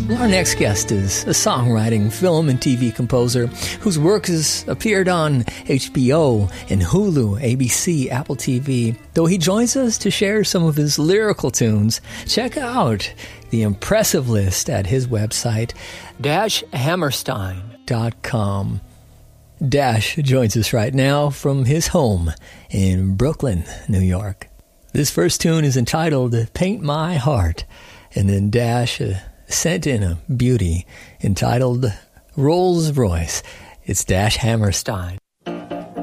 Our next guest is a songwriting, film, and TV composer whose work has appeared on HBO and Hulu, ABC, Apple TV. Though he joins us to share some of his lyrical tunes, check out the impressive list at his website, DashHammerstein.com. Dash joins us right now from his home in Brooklyn, New York. This first tune is entitled Paint My Heart, and then Dash sent in a beauty entitled Rolls Royce. It's Dash Hammerstein.